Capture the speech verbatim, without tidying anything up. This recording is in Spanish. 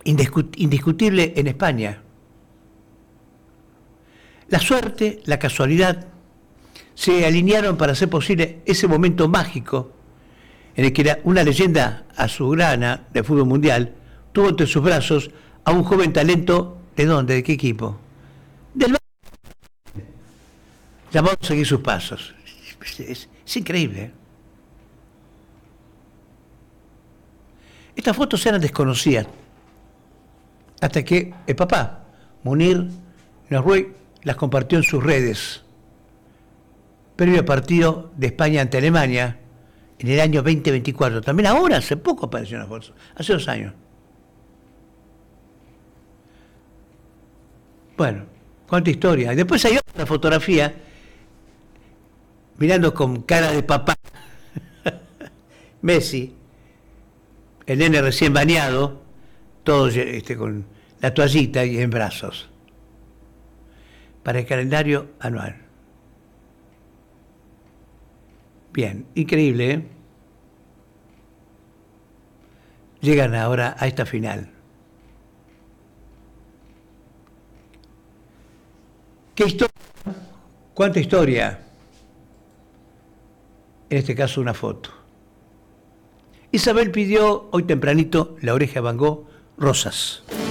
indiscut indiscutible en España. La suerte, la casualidad, se alinearon para hacer posible ese momento mágico en el que una leyenda azulgrana del fútbol mundial tuvo entre sus brazos a un joven talento, ¿de dónde? ¿De qué equipo? Del llamado a seguir sus pasos. Es, es increíble, ¿eh? Estas fotos eran desconocidas hasta que el papá, Munir Norruy, las compartió en sus redes. Previo al partido de España ante Alemania en el año veinte veinticuatro. También ahora, hace poco apareció una foto, hace dos años. Bueno, cuánta historia. Después hay otra fotografía mirando con cara de papá Messi, el nene recién bañado, todo este, con la toallita y en brazos, para el calendario anual. Bien, increíble, ¿eh? Llegan ahora a esta final. ¿Qué historia? ¿Cuánta historia? En este caso una foto. Isabel pidió hoy tempranito La Oreja de Van Gogh, rosas.